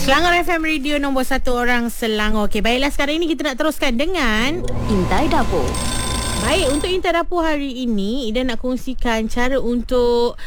Selangor FM Radio nombor 1 orang Selangor. Okey, baiklah, sekarang ini kita nak teruskan dengan Intai Dapur. Baik, untuk Intai Dapur hari ini, Ida nak kongsikan cara untuk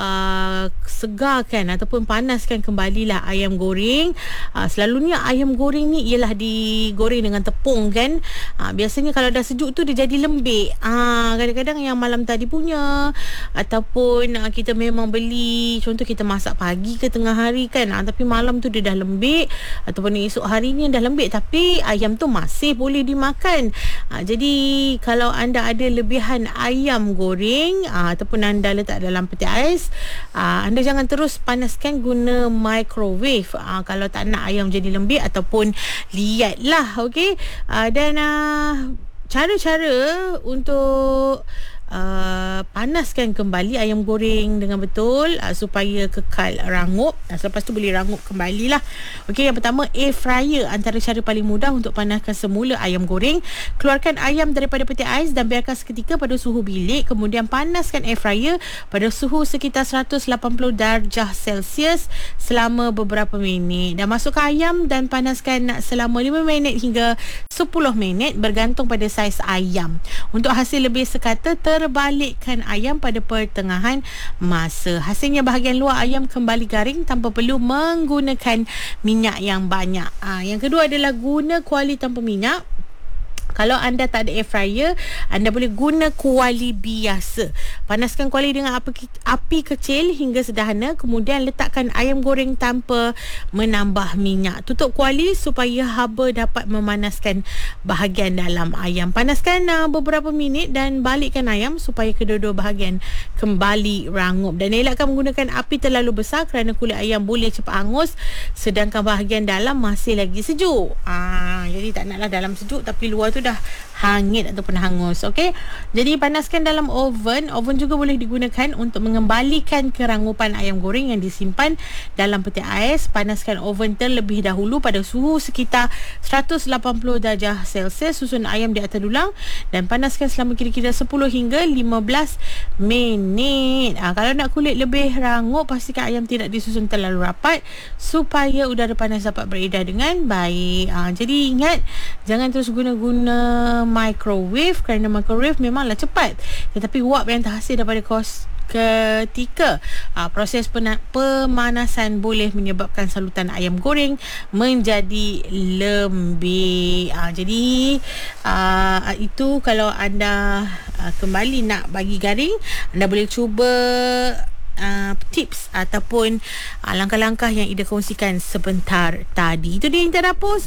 segarkan ataupun panaskan kembalilah ayam goreng. Selalunya ayam goreng ni ialah digoreng dengan tepung kan. Biasanya kalau dah sejuk tu dia jadi lembik. Kadang-kadang yang malam tadi punya ataupun kita memang beli, contoh kita masak pagi ke tengah hari kan, tapi malam tu dia dah lembik, ataupun esok harinya dah lembik tapi ayam tu masih boleh dimakan. Jadi kalau anda ada lebihan ayam goreng ataupun anda letak dalam peti ais, anda jangan terus panaskan guna microwave kalau tak nak ayam jadi lembik ataupun liat lah. Okey, dan cara-cara untuk panaskan kembali ayam goreng dengan betul supaya kekal rangup. Selepas tu boleh rangup kembali lah. Okey, yang pertama, air fryer antara cara paling mudah untuk panaskan semula ayam goreng. Keluarkan ayam daripada peti ais dan biarkan seketika pada suhu bilik. Kemudian panaskan air fryer pada suhu sekitar 180 darjah Celsius selama beberapa minit. Dan masukkan ayam dan panaskan selama 5 minit hingga 10 minit bergantung pada saiz ayam. Untuk hasil lebih sekata, terbalikkan ayam pada pertengahan masa. Hasilnya bahagian luar ayam kembali garing tanpa perlu menggunakan minyak yang banyak. Yang kedua adalah guna kuali tanpa minyak. Kalau anda tak ada air fryer, anda boleh guna kuali biasa. Panaskan kuali dengan api kecil hingga sederhana. Kemudian letakkan ayam goreng tanpa menambah minyak. Tutup kuali supaya haba dapat memanaskan bahagian dalam ayam. Panaskan beberapa minit dan balikkan ayam supaya kedua-dua bahagian kembali rangup. Dan elakkan menggunakan api terlalu besar kerana kulit ayam boleh cepat hangus sedangkan bahagian dalam masih lagi sejuk. Jadi tak naklah dalam sejuk tapi luar tu dah hangit ataupun hangus. Okey, jadi panaskan dalam oven. Oven juga boleh digunakan untuk mengembalikan kerangupan ayam goreng yang disimpan dalam peti ais. Panaskan oven terlebih dahulu pada suhu sekitar 180 darjah Celsius. Susun ayam di atas dulang dan panaskan selama kira-kira 10 hingga 15 minit. Kalau nak kulit lebih rangup, pastikan ayam tidak disusun terlalu rapat supaya udara panas dapat beredar dengan baik. Jadi ingat, jangan terus guna microwave kerana microwave memanglah cepat, tetapi wap yang terhasil daripada ketika proses pemanasan boleh menyebabkan salutan ayam goreng menjadi lembik. Jadi itu kalau anda kembali nak bagi garing, anda boleh cuba tips ataupun langkah-langkah yang Ida kongsikan sebentar tadi. Itu dia Intai Dapur.